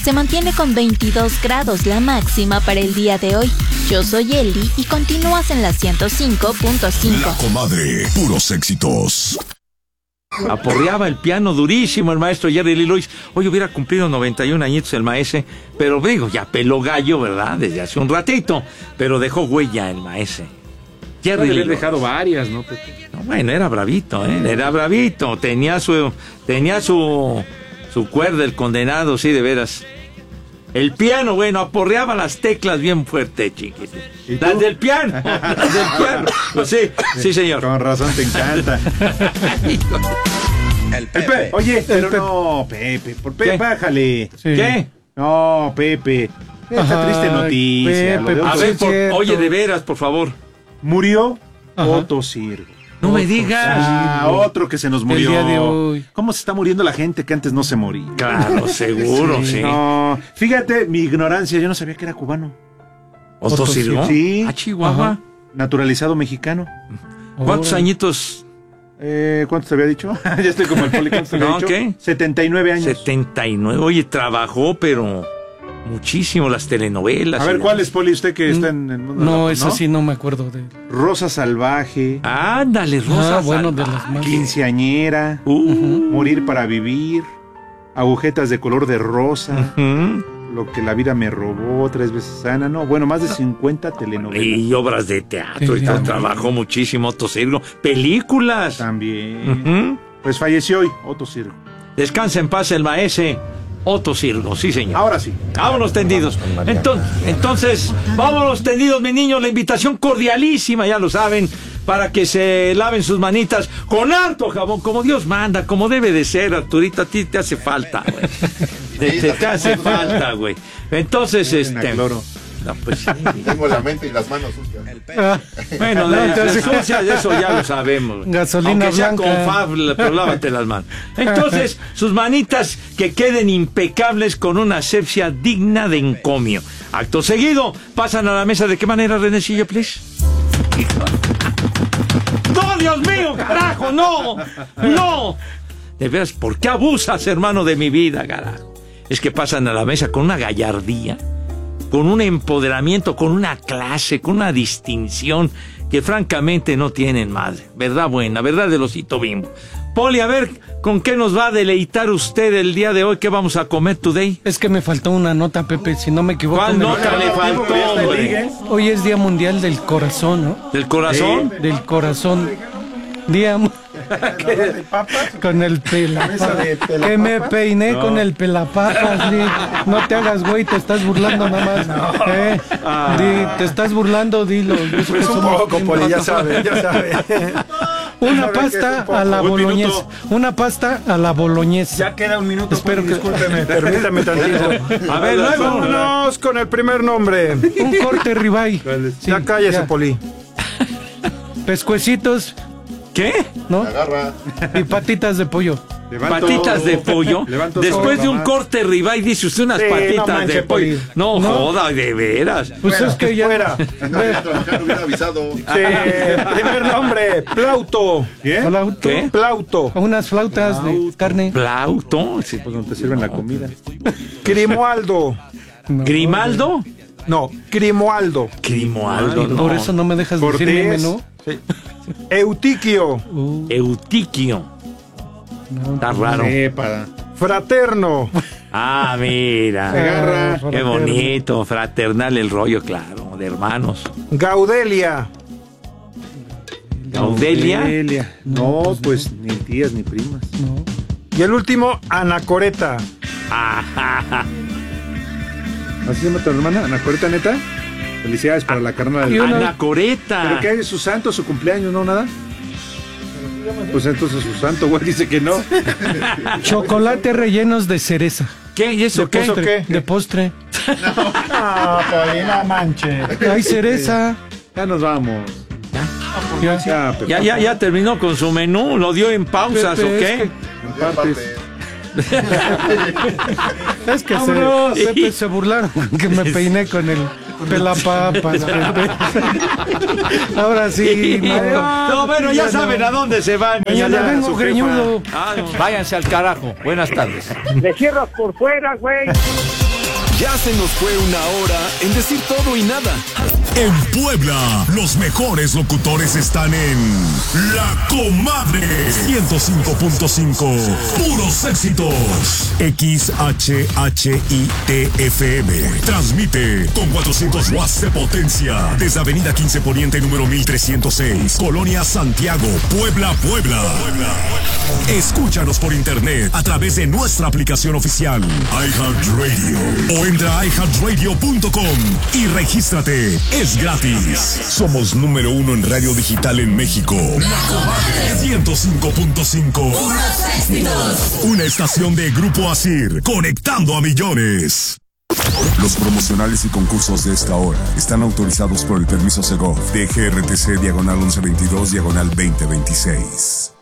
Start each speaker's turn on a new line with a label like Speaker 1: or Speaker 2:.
Speaker 1: se mantiene con 22 grados la máxima para el día de hoy. Yo soy Eli y continúas en la 105.5.
Speaker 2: La Comadre, puros éxitos.
Speaker 3: Aporreaba el piano durísimo el maestro Jerry Lee Lewis. Hoy hubiera cumplido 91 añitos el maese, pero digo, ya peló gallo, ¿verdad? Desde hace un ratito, pero dejó huella el maese.
Speaker 4: Jerry Lee dejado varias, ¿no, Pepe?
Speaker 3: No, bueno, era bravito, era bravito. Tenía su cuerda el condenado, sí, de veras. El piano, bueno, aporreaba las teclas bien fuerte, chiquito. Las del piano, las del piano. Pues sí, señor.
Speaker 5: Con razón te encanta.
Speaker 6: El Pepe.
Speaker 5: Oye, pero no, Pepe, por Pepe, bájale.
Speaker 3: Sí. ¿Qué?
Speaker 5: No, Pepe. Esta triste noticia.
Speaker 7: Pepe,
Speaker 3: a ver, oye, de veras, por favor.
Speaker 5: Murió Otto Sirgo.
Speaker 3: No me digas.
Speaker 5: Otro que se nos murió.
Speaker 7: El día de hoy.
Speaker 5: ¿Cómo se está muriendo la gente que antes no se moría?
Speaker 3: Claro, seguro, sí.
Speaker 5: No, fíjate, mi ignorancia, yo no sabía que era cubano.
Speaker 3: ¿Otto Sirgo?
Speaker 5: Sí.
Speaker 3: ¿A Chihuahua?
Speaker 5: Ajá. Naturalizado mexicano.
Speaker 3: ¿Cuántos añitos?
Speaker 5: ¿Cuántos te había dicho? Ya estoy como el poli. ¿Cuántos te había dicho?
Speaker 3: ¿Qué?
Speaker 5: 79 años.
Speaker 3: 79. Oye, trabajó, pero muchísimo las telenovelas.
Speaker 5: A ver, ¿cuál es, Poli, usted que está en el mundo?
Speaker 7: No, eso sí no me acuerdo de...
Speaker 5: Rosa Salvaje.
Speaker 3: Ándale, Rosa
Speaker 7: bueno,
Speaker 3: Salvaje.
Speaker 7: de las más...
Speaker 5: Quinceañera. Morir para vivir. Agujetas de color de rosa. Lo que la vida me robó, 3 veces Ana. No, bueno, más de 50 telenovelas.
Speaker 3: Y obras de teatro.
Speaker 7: Sí,
Speaker 3: y trabajó muchísimo Otto Sirgo. Películas.
Speaker 5: También. Pues falleció hoy Otto Sirgo.
Speaker 3: Descansa en paz el maese Otto Sirgo, sí señor.
Speaker 5: Ahora sí.
Speaker 3: Vámonos tendidos. Entonces, vámonos tendidos, mis niños. La invitación cordialísima, ya lo saben, para que se laven sus manitas con harto jabón, como Dios manda, como debe de ser, Arturito. A ti te hace falta, güey. Te hace falta, güey. Entonces, no, pues sí.
Speaker 6: Tengo la mente y las manos sucias.
Speaker 3: Bueno, eso ya lo sabemos.
Speaker 7: Gasolina
Speaker 3: aunque sea
Speaker 7: blanca.
Speaker 3: con Fab, pero lávate las manos. Entonces, sus manitas que queden impecables con una asepsia digna de encomio. Acto seguido, pasan a la mesa. ¿De qué manera, Renecillo, please? ¡No, Dios mío, carajo! ¡No! ¡No! De veras, ¿por qué abusas, hermano, de mi vida, carajo? Es que pasan a la mesa con una gallardía, con un empoderamiento, con una clase, con una distinción que francamente no tienen madre. ¿Verdad buena? ¿Verdad del osito Bimbo? Poli, a ver, ¿con qué nos va a deleitar usted el día de hoy? ¿Qué vamos a comer today?
Speaker 7: Es que me faltó una nota, Pepe, si no me equivoco.
Speaker 3: ¿Cuál nota le faltó, hombre?
Speaker 7: Hoy es Día Mundial del Corazón, ¿no?
Speaker 3: ¿Del corazón?
Speaker 7: Del corazón. Día... Con el pelapapas. Que me peiné con el pelapapas. No te hagas, güey, te estás burlando nada más. Te estás burlando, dilo.
Speaker 5: Pues un poco, Poli, ya sabe.
Speaker 7: Una pasta a la boloñesa. Una pasta a la boloñesa.
Speaker 5: Ya queda un minuto.
Speaker 7: Espero que...
Speaker 5: Discúlpeme, permítame tantito.
Speaker 3: A ver, luego.
Speaker 5: Vámonos con el primer nombre.
Speaker 7: Un corte ribeye.
Speaker 5: Sí, ya cállese, ya. Poli.
Speaker 7: Pescuecitos.
Speaker 3: ¿Qué?
Speaker 7: ¿No?
Speaker 6: Agarra.
Speaker 7: Y patitas de pollo.
Speaker 3: Patitas de pollo. Después de un corte ribeye, dice usted unas patitas de pollo. No, joda, de veras.
Speaker 7: Pues es que ya
Speaker 6: fuera. No hubiera avisado.
Speaker 5: Sí, primer nombre, Plauto.
Speaker 7: ¿Qué?
Speaker 5: Plauto.
Speaker 7: Unas flautas de carne.
Speaker 3: ¿Plauto?
Speaker 5: Sí, pues donde te sirven la comida.
Speaker 6: Grimoaldo.
Speaker 3: ¿Grimaldo?
Speaker 6: No, Grimoaldo.
Speaker 3: Grimoaldo, no.
Speaker 7: Por eso no me dejas decir mi menú.
Speaker 6: Sí. Eutiquio.
Speaker 3: Eutiquio.
Speaker 7: No,
Speaker 3: está raro.
Speaker 6: Fraterno.
Speaker 3: Ah, mira. Qué bonito. Fraternal el rollo, claro. De hermanos.
Speaker 6: Gaudelia.
Speaker 3: ¿Gaudelia?
Speaker 5: No, pues ni tías ni primas.
Speaker 7: No.
Speaker 6: Y el último, Anacoreta.
Speaker 5: ¿Así se llama tu hermana? ¿Anacoreta, neta? Felicidades para la carnal.
Speaker 3: Anacoreta.
Speaker 5: ¿Pero qué es su santo, su cumpleaños, no nada? Pues entonces su santo, güey, dice que no.
Speaker 7: Chocolate rellenos de cereza.
Speaker 3: ¿Qué? ¿Y eso qué?
Speaker 7: Postre, de postre.
Speaker 6: No, Paulina Manche.
Speaker 7: Hay cereza.
Speaker 5: Ya nos vamos.
Speaker 3: Ya terminó con su menú. ¿Lo dio en pausas
Speaker 7: Pepe,
Speaker 3: o qué?
Speaker 5: En partes.
Speaker 7: Es que se burlaron que me peiné con el pelapapas. Ahora sí.
Speaker 3: No, bueno, ya saben a dónde se van.
Speaker 7: Mañana vengo greñudo.
Speaker 3: Váyanse al carajo. Buenas tardes.
Speaker 8: Le cierras por fuera, güey. Ya se nos fue una hora en decir todo y nada.
Speaker 2: En Puebla, los mejores locutores están en La Comadre 105.5. Puros éxitos. XHHITFM. Transmite con 400 watts de potencia desde Avenida 15 Poniente número 1306, Colonia Santiago, Puebla, Puebla. Escúchanos por internet a través de nuestra aplicación oficial iHeartRadio o entra a iHeartRadio.com y regístrate. Es gratis. Somos número 1 en radio digital en México. La Comadre 105.5. Una estación de Grupo Asir, conectando a millones. Los promocionales y concursos de esta hora están autorizados por el permiso Segov de GRTC /1122/2026.